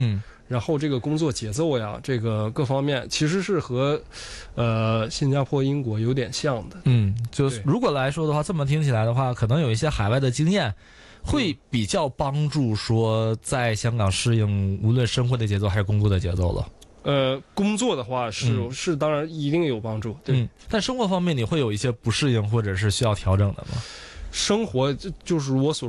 然后这个工作节奏呀，这个各方面其实是和新加坡、英国有点像的。 就是如果来说的话，这么听起来的话，可能有一些海外的经验会比较帮助说在香港适应无论生活的节奏还是工作的节奏了。 工作的话是当然一定有帮助，对。 但生活方面你会有一些不适应或者是需要调整的吗？ 生活就是我所